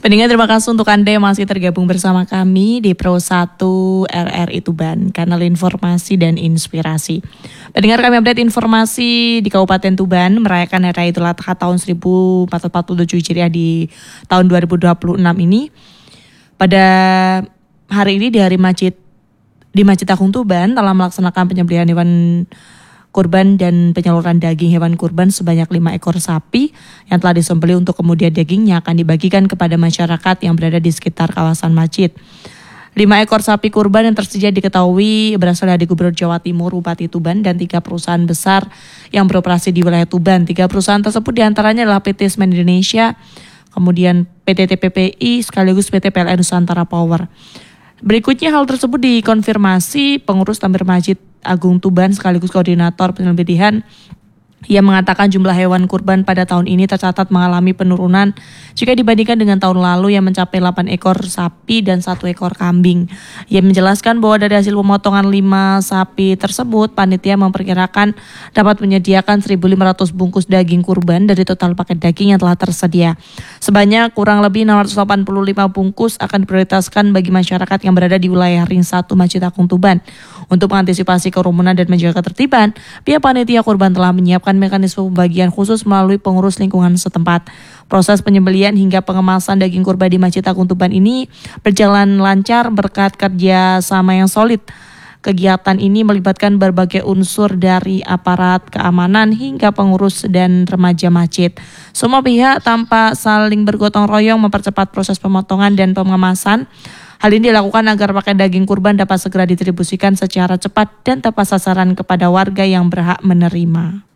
Pendengar, terima kasih untuk Anda yang masih tergabung bersama kami di Pro 1 RRI Tuban, kanal informasi dan inspirasi. Pendengar, kami update informasi di Kabupaten Tuban merayakan Hari Idul Adha tahun 1447 Hijriah di tahun 2026 ini. Pada hari ini di Masjid Agung Tuban telah melaksanakan penyembelihan hewan kurban dan penyaluran daging hewan kurban sebanyak 5 ekor sapi yang telah disembelih untuk kemudian dagingnya akan dibagikan kepada masyarakat yang berada di sekitar kawasan masjid. 5 ekor sapi kurban yang tersedia diketahui berasal dari Gubernur Jawa Timur, Bupati Tuban, dan 3 perusahaan besar yang beroperasi di wilayah Tuban. 3 perusahaan tersebut diantaranya adalah PT Semen Indonesia, kemudian PT TPPI, sekaligus PT PLN Nusantara Power. Berikutnya hal tersebut dikonfirmasi pengurus Takmir Masjid Agung Tuban sekaligus koordinator penyembelihan yang mengatakan jumlah hewan kurban pada tahun ini tercatat mengalami penurunan jika dibandingkan dengan tahun lalu yang mencapai 8 ekor sapi dan 1 ekor kambing. Ia menjelaskan bahwa dari hasil pemotongan 5 sapi tersebut, panitia memperkirakan dapat menyediakan 1.500 bungkus daging kurban dari total paket daging yang telah tersedia. Sebanyak kurang lebih 685 bungkus akan diprioritaskan bagi masyarakat yang berada di wilayah Ring 1 Masjid Agung Tuban. Untuk mengantisipasi kerumunan dan menjaga ketertiban, pihak panitia kurban telah menyiapkan mekanisme pembagian khusus melalui pengurus lingkungan setempat. Proses penyembelihan hingga pengemasan daging kurban di Masjid Agung Tuban ini berjalan lancar berkat kerja sama yang solid. Kegiatan ini melibatkan berbagai unsur dari aparat keamanan hingga pengurus dan remaja masjid. Semua pihak tanpa saling bergotong royong mempercepat proses pemotongan dan pengemasan. Hal ini dilakukan agar paket daging kurban dapat segera didistribusikan secara cepat dan tepat sasaran kepada warga yang berhak menerima.